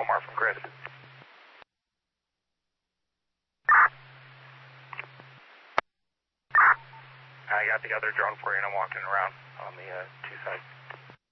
Omar from Grid. I got the other drone for you and I'm walking around on the 2 side.